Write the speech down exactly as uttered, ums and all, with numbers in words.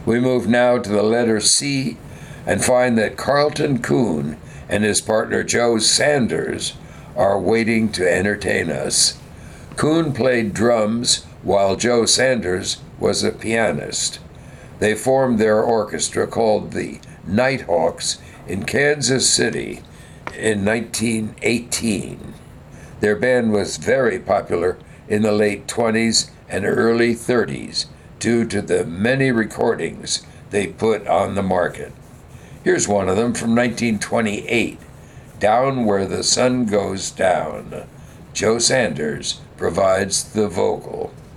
We move now to the letter C and find that Carlton Coon and his partner Joe Sanders are waiting to entertain us. Coon played drums while Joe Sanders was a pianist. They formed their orchestra called the Nighthawks in Kansas City in nineteen eighteen. Their band was very popular in the late twenties and early thirties due to the many recordings they put on the market. Here's one of them from nineteen twenty-eight, Down Where the Sun Goes Down. Joe Sanders provides the vocal.